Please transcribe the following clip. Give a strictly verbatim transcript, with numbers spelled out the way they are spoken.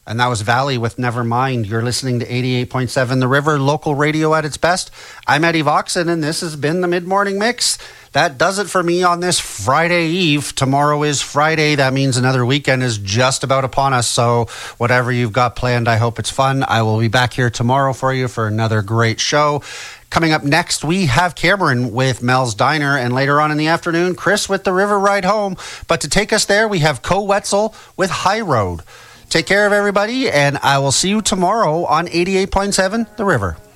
And that was Valley with Nevermind. You're listening to eighty-eight point seven The River, local radio at its best. I'm Eddie Voxon, and this has been the Mid-Morning Mix. That does it for me on this Friday Eve. Tomorrow is Friday. That means another weekend is just about upon us. So whatever you've got planned, I hope it's fun. I will be back here tomorrow for you for another great show. Coming up next, we have Cameron with Mel's Diner, and later on in the afternoon, Chris with The River Ride Home. But to take us there, we have Co Wetzel with High Road. Take care of everybody, and I will see you tomorrow on eighty-eight point seven The River.